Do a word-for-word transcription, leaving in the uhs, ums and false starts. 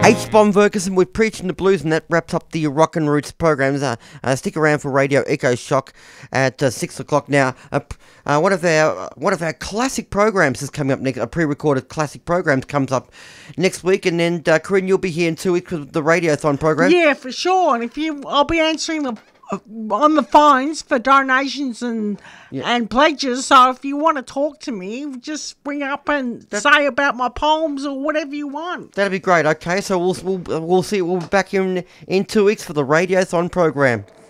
H-Bomb Ferguson with Preaching the Blues, and that wraps up the Rock and Roots programs. Uh, uh, stick around for Radio Echo Shock at uh, six o'clock now. Uh, uh, one of our one of our classic programs is coming up next. A pre-recorded classic program comes up next week, and then uh, Corinne, you'll be here in two weeks with the Radiothon program. Yeah, for sure. And if you, I'll be answering the on the phones for donations and yeah. and pledges. So if you want to talk to me, just bring up and that, say about my poems or whatever you want. That'd be great. Okay, so we'll we'll we'll see. We'll be back here in in two weeks for the Radiothon program.